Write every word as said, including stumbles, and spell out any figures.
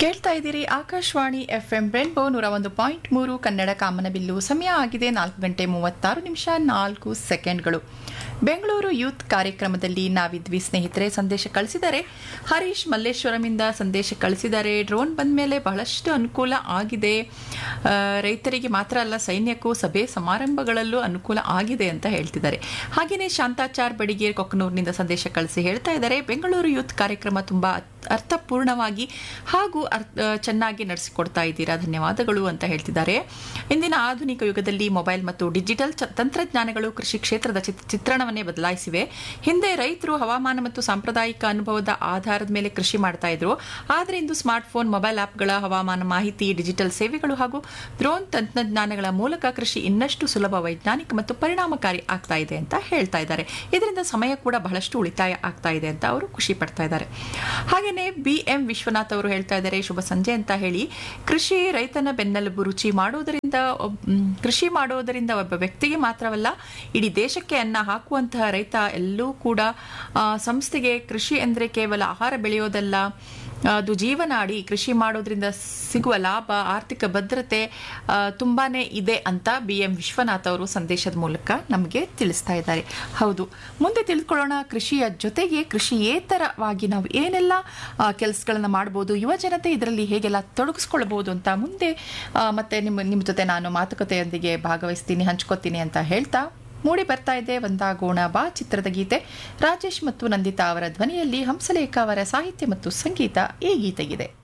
ಕೇಳ್ತಾ ಇದ್ದೀರಿ Akashvani F M rainbow ನೂರ ಒಂದು ಪಾಯಿಂಟ್ ಮೂರು ಕನ್ನಡ ಕಾಮನಬಿಲ್ಲು. ಸಮಯ ಆಗಿದೆ ನಾಲ್ಕು ಗಂಟೆ ಮೂವತ್ತಾರು ನಿಮಿಷ ನಾಲ್ಕು ಸೆಕೆಂಡ್ಗಳು. ಬೆಂಗಳೂರು ಯೂತ್ ಕಾರ್ಯಕ್ರಮದಲ್ಲಿ ನಾವಿದ್ವಿ ಸ್ನೇಹಿತರೆ. ಸಂದೇಶ ಕಳಿಸಿದರೆ ಹರೀಶ್ ಮಲ್ಲೇಶ್ವರಮಿಂದ ಸಂದೇಶ ಕಳಿಸಿದ್ದಾರೆ. ಡ್ರೋನ್ ಬಂದ ಮೇಲೆ ಬಹಳಷ್ಟು ಅನುಕೂಲ ಆಗಿದೆ, ರೈತರಿಗೆ ಮಾತ್ರ ಅಲ್ಲ ಸೈನ್ಯಕ್ಕೂ ಸಭೆ ಸಮಾರಂಭಗಳಲ್ಲೂ ಅನುಕೂಲ ಆಗಿದೆ ಅಂತ ಹೇಳ್ತಿದ್ದಾರೆ. ಹಾಗೆಯೇ ಶಾಂತಾಚಾರ್ ಬಡಿಗೇರ್ ಕೊಕ್ಕನೂರಿನಿಂದ ಸಂದೇಶ ಕಳಿಸಿ ಹೇಳ್ತಾ ಇದ್ದಾರೆ, ಬೆಂಗಳೂರು ಯೂತ್ ಕಾರ್ಯಕ್ರಮ ತುಂಬಾ ಅರ್ಥಪೂರ್ಣವಾಗಿ ಹಾಗೂ ಚೆನ್ನಾಗಿ ನಡೆಸಿಕೊಡ್ತಾ ಇದ್ದೀರಾ, ಧನ್ಯವಾದಗಳು ಅಂತ ಹೇಳ್ತಿದ್ದಾರೆ. ಇಂದಿನ ಆಧುನಿಕ ಯುಗದಲ್ಲಿ ಮೊಬೈಲ್ ಮತ್ತು ಡಿಜಿಟಲ್ ತಂತ್ರಜ್ಞಾನಗಳು ಕೃಷಿ ಕ್ಷೇತ್ರದ ಚಿತ್ರಣವನ್ನೇ ಬದಲಾಯಿಸಿವೆ. ಹಿಂದೆ ರೈತರು ಹವಾಮಾನ ಮತ್ತು ಸಾಂಪ್ರದಾಯಿಕ ಅನುಭವದ ಆಧಾರದ ಮೇಲೆ ಕೃಷಿ ಮಾಡ್ತಾ ಇದ್ರು. ಆದರೆ ಇಂದು ಸ್ಮಾರ್ಟ್ಫೋನ್, ಮೊಬೈಲ್ ಆಪ್ಗಳ, ಹವಾಮಾನ ಮಾಹಿತಿ, ಡಿಜಿಟಲ್ ಸೇವೆಗಳು ಹಾಗೂ ಡ್ರೋನ್ ತಂತ್ರಜ್ಞಾನಗಳ ಮೂಲಕ ಕೃಷಿ ಇನ್ನಷ್ಟು ಸುಲಭ, ವೈಜ್ಞಾನಿಕ ಮತ್ತು ಪರಿಣಾಮಕಾರಿ ಆಗ್ತಾ ಇದೆ ಅಂತ ಹೇಳ್ತಾ ಇದ್ದಾರೆ. ಇದರಿಂದ ಸಮಯ ಕೂಡ ಬಹಳಷ್ಟು ಉಳಿತಾಯ ಆಗ್ತಾ ಇದೆ ಅಂತ ಅವರು ಖುಷಿ ಪಡ್ತಾ ಇದ್ದಾರೆ. ಹಾಗೆಯೇ ಬಿ ಎಂ ವಿಶ್ವನಾಥ್ ಅವರು ಹೇಳ್ತಾ ಇದ್ದಾರೆ, ಶುಭ ಸಂಜೆ ಅಂತ ಹೇಳಿ, ಕೃಷಿ ರೈತನ ಬೆನ್ನೆಲುಬು. ರುಚಿ ಮಾಡೋದರಿಂದ ಕೃಷಿ ಮಾಡೋದರಿಂದ ಒಬ್ಬ ವ್ಯಕ್ತಿಗೆ ಮಾತ್ರವಲ್ಲ ಇಡೀ ದೇಶಕ್ಕೆ ಅನ್ನ ಹಾಕುವಂತಹ ರೈತ ಎಲ್ಲೂ ಕೂಡ ಸಂಸ್ಥೆಗೆ ಕೃಷಿ ಅಂದರೆ ಕೇವಲ ಆಹಾರ ಬೆಳೆಯೋದಲ್ಲ, ಅದು ಜೀವನಾಡಿ. ಕೃಷಿ ಮಾಡೋದ್ರಿಂದ ಸಿಗುವ ಲಾಭ, ಆರ್ಥಿಕ ಭದ್ರತೆ ತುಂಬಾನೇ ಇದೆ ಅಂತ ಬಿ ಎಂ ವಿಶ್ವನಾಥ್ ಅವರು ಸಂದೇಶದ ಮೂಲಕ ನಮಗೆ ತಿಳಿಸ್ತಾ ಇದ್ದಾರೆ. ಹೌದು, ಮುಂದೆ ತಿಳ್ಕೊಳ್ಳೋಣ ಕೃಷಿಯ ಜೊತೆಗೆ ಕೃಷಿಯೇತರವಾಗಿ ನಾವು ಏನೆಲ್ಲ ಕೆಲಸಗಳನ್ನ ಮಾಡ್ಬೋದು, ಯುವ ಜನತೆ ಇದರಲ್ಲಿ ಹೇಗೆಲ್ಲ ತೊಡಗಿಸ್ಕೊಳ್ಬಹುದು ಅಂತ ಮುಂದೆ ಮತ್ತೆ ನಿಮ್ಮ ನಿಮ್ಮ ಜೊತೆ ನಾನು ಮಾತುಕತೆಯೊಂದಿಗೆ ಭಾಗವಹಿಸ್ತೀನಿ, ಹಂಚ್ಕೋತೀನಿ ಅಂತ ಹೇಳ್ತಾ ಮೂಡಿ ಬರ್ತಾ ಇದೆ ಒಂದಾಗೋಣ ಬಾ ಚಿತ್ರದ ಗೀತೆ. ರಾಜೇಶ್ ಮತ್ತು ನಂದಿತಾ ಅವರ ಧ್ವನಿಯಲ್ಲಿ, ಹಂಸಲೇಖ ಅವರ ಸಾಹಿತ್ಯ ಮತ್ತು ಸಂಗೀತ ಈ ಗೀತೆಗಿದೆ.